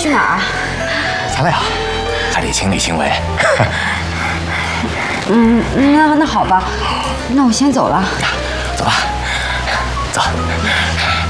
去哪儿啊？ 咱俩还得情理行为。 那好吧，那我先走了。 走吧，走。